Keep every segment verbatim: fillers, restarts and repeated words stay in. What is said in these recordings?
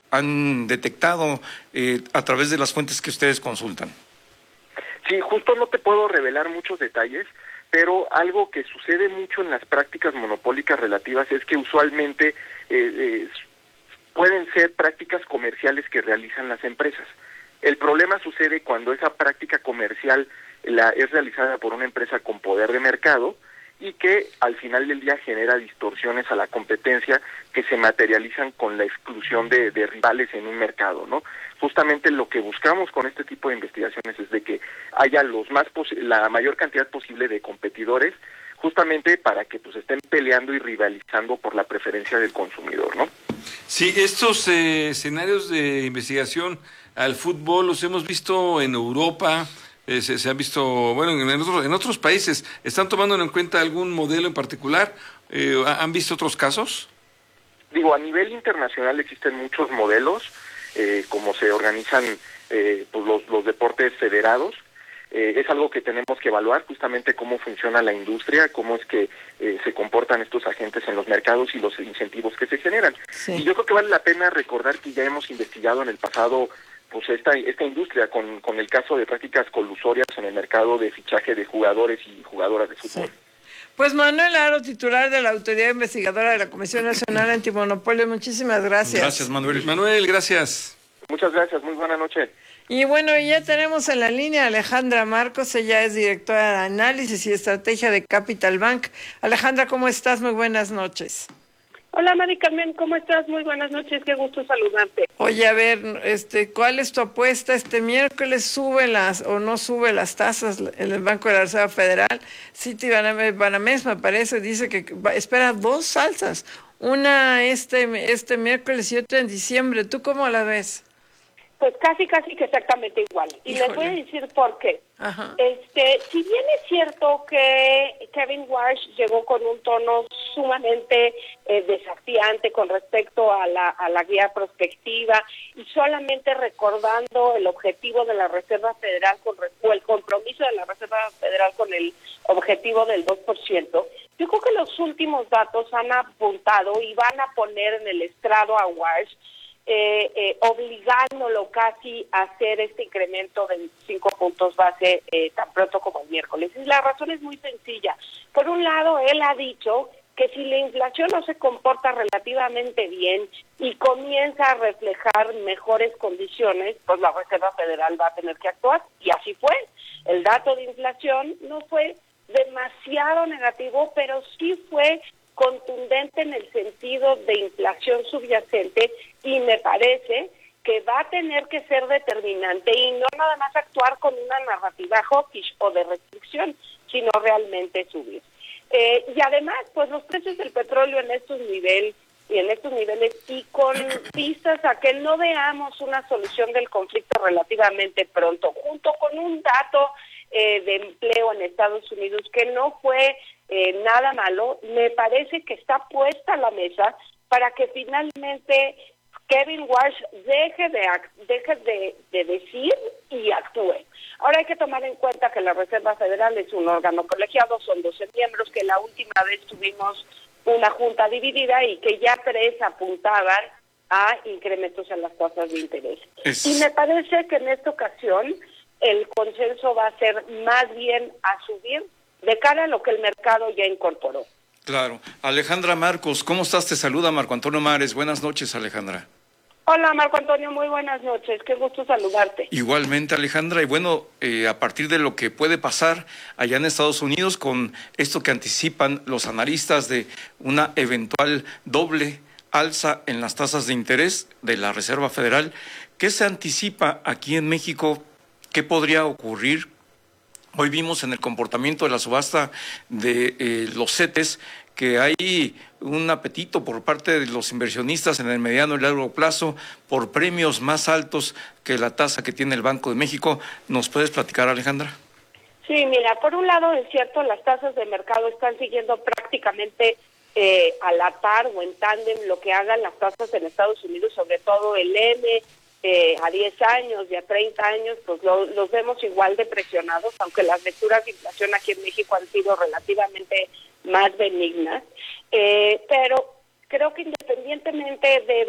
han detectado eh, a través de las fuentes que ustedes consultan? Sí, justo no te puedo revelar muchos detalles, pero algo que sucede mucho en las prácticas monopólicas relativas es que usualmente eh, eh, pueden ser prácticas comerciales que realizan las empresas. El problema sucede cuando esa práctica comercial la es realizada por una empresa con poder de mercado y que al final del día genera distorsiones a la competencia que se materializan con la exclusión de, de rivales en un mercado, ¿no? Justamente lo que buscamos con este tipo de investigaciones es de que haya los más la mayor cantidad posible de competidores, justamente para que pues estén peleando y rivalizando por la preferencia del consumidor, ¿no? Sí, estos eh, escenarios de investigación al fútbol los hemos visto en Europa, eh, se, se han visto, bueno, en otros, en otros países. ¿Están tomando en cuenta algún modelo en particular? Eh, ¿Han visto otros casos? Digo, a nivel internacional existen muchos modelos, eh, como se organizan eh, pues los, los deportes federados. Eh, es algo que tenemos que evaluar, justamente cómo funciona la industria, cómo es que eh, se comportan estos agentes en los mercados y los incentivos que se generan. Sí. Y yo creo que vale la pena recordar que ya hemos investigado en el pasado pues esta esta industria con, con el caso de prácticas colusorias en el mercado de fichaje de jugadores y jugadoras de fútbol. Sí. Pues Manuel Aro, titular de la Autoridad Investigadora de la Comisión Nacional Antimonopolio, muchísimas gracias. Gracias, Manuel. Manuel, gracias. Muchas gracias, muy buena noche. Y bueno, ya tenemos en la línea a Alejandra Marcos, ella es directora de Análisis y Estrategia de Capital Bank. Alejandra, ¿cómo estás? Muy buenas noches. Hola, Mari Carmen, ¿cómo estás? Muy buenas noches, qué gusto saludarte. Oye, a ver, este, ¿cuál es tu apuesta? Este miércoles sube las o no sube las tasas en el Banco de la Reserva Federal. Citibanamex, me parece, dice que va, espera dos alzas, una este este miércoles y otra en diciembre. ¿Tú cómo la ves? Pues casi, casi que exactamente igual. Y Híjole. Les voy a decir por qué. Ajá. Este, si bien es cierto que Kevin Warsh llegó con un tono sumamente eh, desafiante con respecto a la, a la guía prospectiva y solamente recordando el objetivo de la Reserva Federal con, o el compromiso de la Reserva Federal con el objetivo del dos por ciento, yo creo que los últimos datos han apuntado y van a poner en el estrado a Warsh, Eh, eh, obligándolo casi a hacer este incremento de veinticinco puntos base eh, tan pronto como el miércoles. Y la razón es muy sencilla. Por un lado, él ha dicho que si la inflación no se comporta relativamente bien y comienza a reflejar mejores condiciones, pues la Reserva Federal va a tener que actuar. Y así fue. El dato de inflación no fue demasiado negativo, pero sí fue contundente en el sentido de inflación subyacente y me parece que va a tener que ser determinante y no nada más actuar con una narrativa hawkish o de restricción, sino realmente subir. Eh, y además, pues los precios del petróleo en estos niveles y en estos niveles y con vistas a que no veamos una solución del conflicto relativamente pronto, junto con un dato eh, de empleo en Estados Unidos que no fue Eh, nada malo, me parece que está puesta a la mesa para que finalmente Kevin Warsh deje de deje de, de decir y actúe. Ahora hay que tomar en cuenta que la Reserva Federal es un órgano colegiado, son doce miembros, que la última vez tuvimos una junta dividida y que ya tres apuntaban a incrementos en las tasas de interés. Es... Y me parece que en esta ocasión el consenso va a ser más bien a subir de cara a lo que el mercado ya incorporó. Claro. Alejandra Marcos, ¿cómo estás? Te saluda Marco Antonio Mares. Buenas noches, Alejandra. Hola, Marco Antonio, muy buenas noches. Qué gusto saludarte. Igualmente, Alejandra. Y bueno, eh, a partir de lo que puede pasar allá en Estados Unidos con esto que anticipan los analistas de una eventual doble alza en las tasas de interés de la Reserva Federal, ¿qué se anticipa aquí en México? ¿Qué podría ocurrir? Hoy vimos en el comportamiento de la subasta de eh, los CETES que hay un apetito por parte de los inversionistas en el mediano y largo plazo por premios más altos que la tasa que tiene el Banco de México. ¿Nos puedes platicar, Alejandra? Sí, mira, por un lado es cierto, las tasas de mercado están siguiendo prácticamente eh, a la par o en tándem lo que hagan las tasas en Estados Unidos, sobre todo el M, Eh, a diez años y a treinta años, pues lo, los vemos igual de presionados, aunque las lecturas de inflación aquí en México han sido relativamente más benignas. Eh, pero creo que independientemente de ver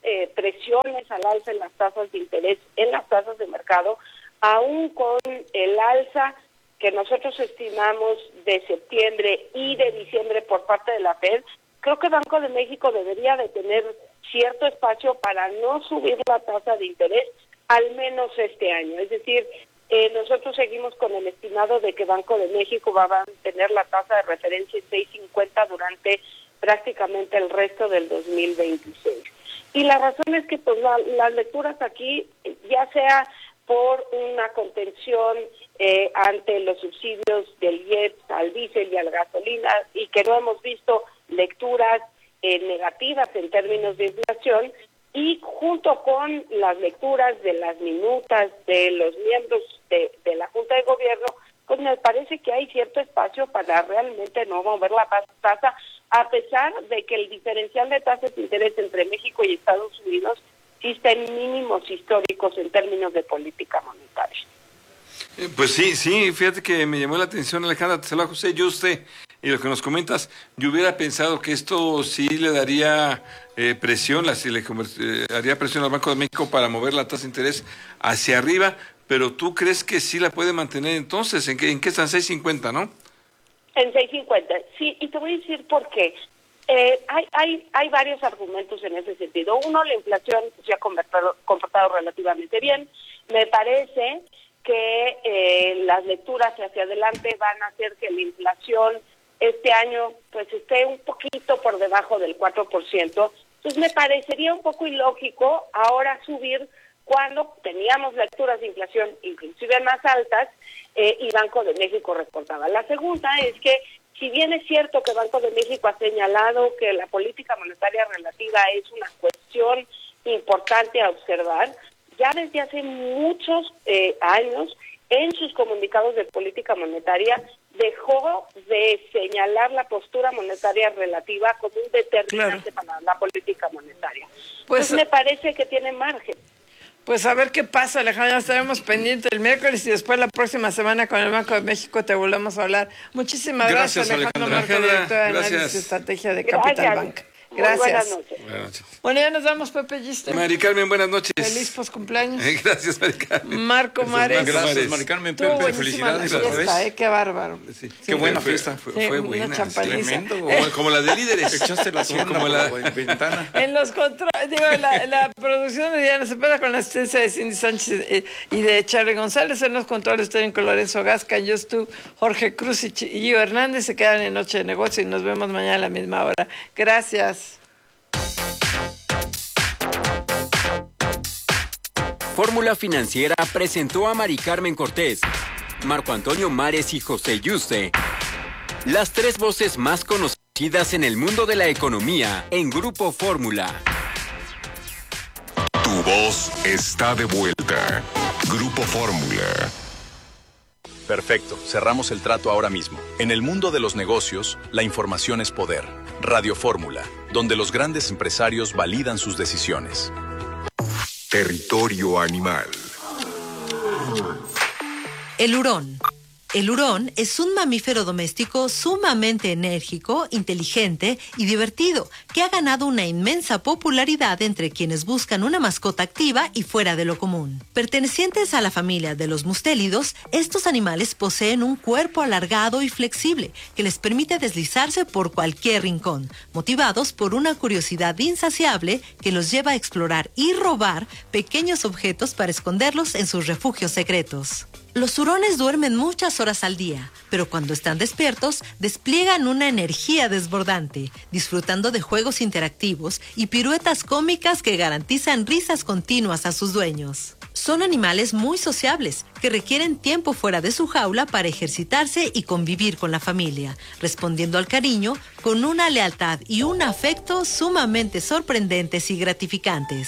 eh, presiones al alza en las tasas de interés, en las tasas de mercado, aún con el alza que nosotros estimamos de septiembre y de diciembre por parte de la Fed. Creo que Banco de México debería de tener cierto espacio para no subir la tasa de interés, al menos este año. Es decir, eh, nosotros seguimos con el estimado de que Banco de México va a mantener la tasa de referencia en seis cincuenta durante prácticamente el resto del dos mil veintiséis. Y la razón es que pues la, las lecturas aquí, ya sea por una contención eh, ante los subsidios del I E P S al diésel y a la gasolina, y que no hemos visto lecturas eh, negativas en términos de inflación, y junto con las lecturas de las minutas de los miembros de, de la Junta de Gobierno, pues me parece que hay cierto espacio para realmente no mover la tasa, a pesar de que el diferencial de tasas de interés entre México y Estados Unidos sí está en mínimos históricos en términos de política monetaria. Eh, pues sí, sí, fíjate que me llamó la atención, Alejandra, te saluda José, yo usted, y lo que nos comentas, yo hubiera pensado que esto sí le daría eh, presión, la, le eh, haría presión al Banco de México para mover la tasa de interés hacia arriba, pero tú crees que sí la puede mantener entonces, ¿en qué, en qué están? seis cincuenta, ¿no? En seis cincuenta, sí, y te voy a decir por qué. Eh, hay, hay, hay varios argumentos en ese sentido. Uno, la inflación se ha comportado, comportado relativamente bien. Me parece que eh, las lecturas hacia adelante van a hacer que la inflación este año pues esté un poquito por debajo del cuatro por ciento. Entonces me parecería un poco ilógico ahora subir cuando teníamos lecturas de inflación inclusive más altas eh, y Banco de México reportaba. La segunda es que si bien es cierto que Banco de México ha señalado que la política monetaria relativa es una cuestión importante a observar, ya desde hace muchos eh, años en sus comunicados de política monetaria dejó de señalar la postura monetaria relativa como un determinante claro. para la política monetaria. Pues, pues me parece que tiene margen. Pues a ver qué pasa, Alejandra, estaremos pendientes el miércoles y después la próxima semana con el Banco de México te volvemos a hablar. Muchísimas gracias, gracias Alejandra Marco, directora de Análisis y Estrategia de Capital gracias. Bank. Gracias. Buenas noches. Buenas noches. Bueno, ya nos vamos, Pepe Giste. Mari Carmen, buenas noches. Feliz poscumpleaños. Gracias, Mari Carmen. Marco Mares. Gracias, Mari Carmen. Pepe, felicidades otra vez. Eh, qué bárbaro. Sí. Sí. Qué buena fiesta. Fue, sí, fue buena. Tremendo. Como, como la de líderes. Echaste la como, como la ventana. En los controles, digo, la, la producción de Diana Cepeda con la asistencia de Cindy Sánchez y de Charlie González. En los controles técnicos Lorenzo Gasca, yo tú, Jorge Cruz y Gio Hernández. Se quedan en Noche de Negocio y nos vemos mañana a la misma hora. Gracias. Fórmula Financiera presentó a Mari Carmen Cortés, Marco Antonio Mares y José Yuste, las tres voces más conocidas en el mundo de la economía en Grupo Fórmula. Tu voz está de vuelta. Grupo Fórmula. Perfecto, cerramos el trato ahora mismo. En el mundo de los negocios, la información es poder. Radio Fórmula, donde los grandes empresarios validan sus decisiones. Territorio animal. El hurón. El hurón es un mamífero doméstico sumamente enérgico, inteligente y divertido, que ha ganado una inmensa popularidad entre quienes buscan una mascota activa y fuera de lo común. Pertenecientes a la familia de los mustélidos, estos animales poseen un cuerpo alargado y flexible que les permite deslizarse por cualquier rincón, motivados por una curiosidad insaciable que los lleva a explorar y robar pequeños objetos para esconderlos en sus refugios secretos. Los hurones duermen muchas horas al día, pero cuando están despiertos, despliegan una energía desbordante, disfrutando de juegos interactivos y piruetas cómicas que garantizan risas continuas a sus dueños. Son animales muy sociables, que requieren tiempo fuera de su jaula para ejercitarse y convivir con la familia, respondiendo al cariño con una lealtad y un afecto sumamente sorprendentes y gratificantes.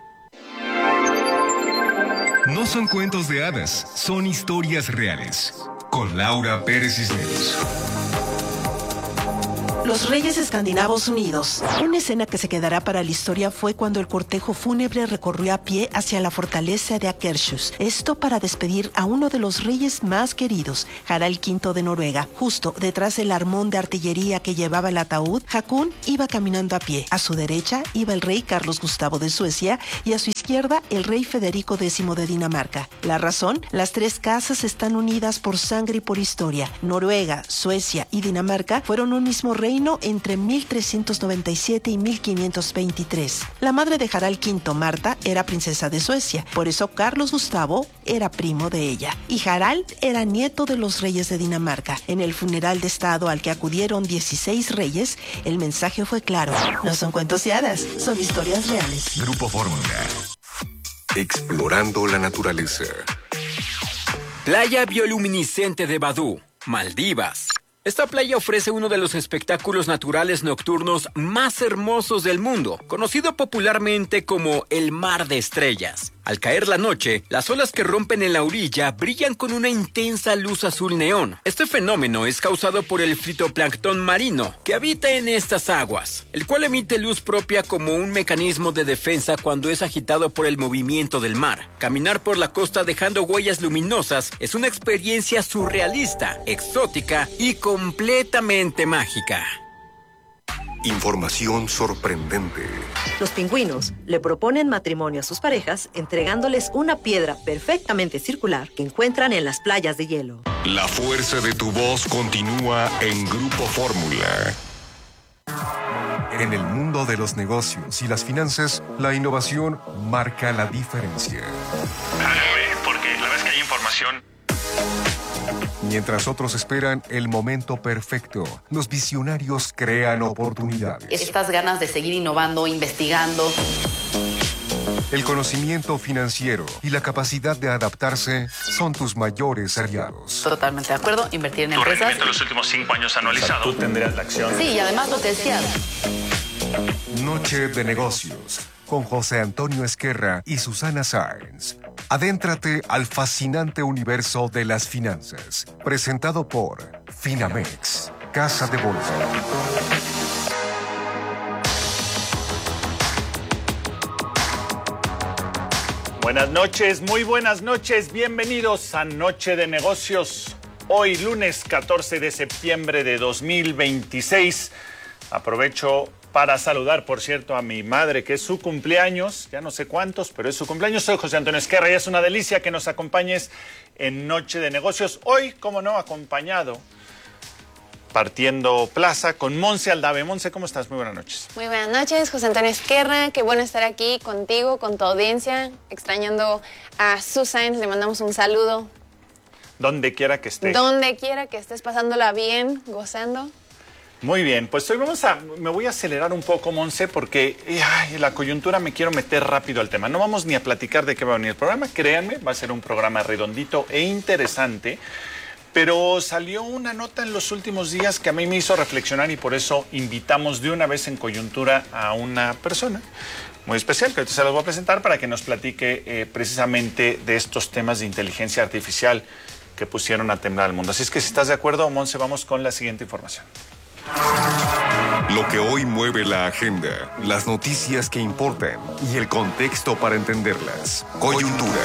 No son cuentos de hadas, son historias reales. Con Laura Pérez Cisneros. Los Reyes Escandinavos Unidos. Una escena que se quedará para la historia fue cuando el cortejo fúnebre recorrió a pie hacia la fortaleza de Akershus. Esto para despedir a uno de los reyes más queridos, Harald quinto de Noruega. Justo detrás del armón de artillería que llevaba el ataúd, Hakon iba caminando a pie. A su derecha iba el rey Carlos Gustavo de Suecia y a su izquierda el rey Federico décimo de Dinamarca. La razón, las tres casas están unidas por sangre y por historia. Noruega, Suecia y Dinamarca fueron un mismo reino entre mil trescientos noventa y siete y mil quinientos veintitrés. La madre de Harald quinto, Marta, era princesa de Suecia, por eso Carlos Gustavo era primo de ella. Y Harald era nieto de los reyes de Dinamarca. En el funeral de estado al que acudieron dieciséis reyes, el mensaje fue claro. No son cuentos de hadas, son historias reales. Grupo Fórmula. Explorando la naturaleza. Playa bioluminiscente de Badú, Maldivas. Esta playa ofrece uno de los espectáculos naturales nocturnos más hermosos del mundo, conocido popularmente como el Mar de Estrellas. Al caer la noche, las olas que rompen en la orilla brillan con una intensa luz azul neón. Este fenómeno es causado por el fitoplancton marino, que habita en estas aguas, el cual emite luz propia como un mecanismo de defensa cuando es agitado por el movimiento del mar. Caminar por la costa dejando huellas luminosas es una experiencia surrealista, exótica y completamente mágica. Información sorprendente. Los pingüinos le proponen matrimonio a sus parejas entregándoles una piedra perfectamente circular que encuentran en las playas de hielo. La fuerza de tu voz continúa en Grupo Fórmula. En el mundo de los negocios y las finanzas, la innovación marca la diferencia. Porque la verdad es que hay información. Mientras otros esperan el momento perfecto, los visionarios crean oportunidades. Estas ganas de seguir innovando, investigando. El conocimiento financiero y la capacidad de adaptarse son tus mayores aliados. Totalmente de acuerdo, invertir en Tu empresas. rendimiento en los últimos cinco años anualizado. Tú tendrías la acción. Sí, y además lo que decías. Noche de negocios, con José Antonio Esquerra y Susana Sáenz. Adéntrate al fascinante universo de las finanzas. Presentado por Finamex, Casa de Bolsa. Buenas noches, muy buenas noches. Bienvenidos a Noche de Negocios. Hoy, lunes catorce de septiembre de dos mil veintiséis. Aprovecho para saludar, por cierto, a mi madre, que es su cumpleaños, ya no sé cuántos, pero es su cumpleaños. Soy José Antonio Esquerra y es una delicia que nos acompañes en Noche de Negocios. Hoy, como no, acompañado, partiendo plaza, con Monse Aldave. Monse, ¿cómo estás? Muy buenas noches. Muy buenas noches, José Antonio Esquerra. Qué bueno estar aquí contigo, con tu audiencia, extrañando a Susan. Le mandamos un saludo. Donde quiera que esté. Donde quiera que estés, pasándola bien, gozando. Muy bien, pues hoy vamos a, me voy a acelerar un poco, Monse, porque ay, la coyuntura me quiero meter rápido al tema. No vamos ni a platicar de qué va a venir el programa, créanme, va a ser un programa redondito e interesante, pero salió una nota en los últimos días que a mí me hizo reflexionar y por eso invitamos de una vez en coyuntura a una persona muy especial, que ahorita se las voy a presentar para que nos platique eh, precisamente de estos temas de inteligencia artificial que pusieron a temblar al mundo. Así es que si estás de acuerdo, Monse, vamos con la siguiente información. Lo que hoy mueve la agenda, las noticias que importan y el contexto para entenderlas. Coyuntura.